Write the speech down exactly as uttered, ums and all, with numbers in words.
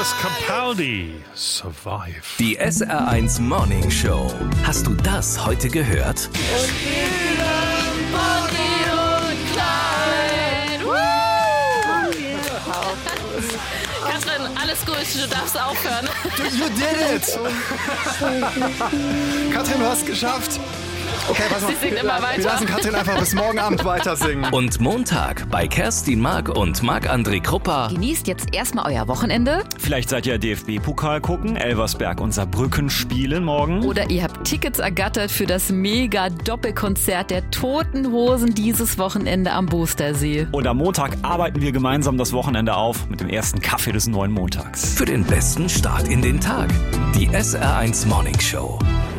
Lewis Capaldi, Survive. Die S R eins Morning Show. Hast du das heute gehört? Und Bonnie und Clyde. Katrin, alles gut, du darfst aufhören. You did it! Katrin, du hast es geschafft. Okay, pass mal. Sie singt immer weiter. Wir lassen Katrin einfach bis morgen Abend weiter singen. Und Montag bei Kerstin Mark und Marc-André Krupper. Genießt jetzt erstmal euer Wochenende. Vielleicht seid ihr D F B-Pokal gucken, Elversberg und Saarbrücken spielen morgen. Oder ihr habt Tickets ergattert für das Mega-Doppelkonzert der Toten Hosen dieses Wochenende am Boostersee. Und am Montag arbeiten wir gemeinsam das Wochenende auf mit dem ersten Kaffee des neuen Montags. Für den besten Start in den Tag. Die S R eins Morning Show.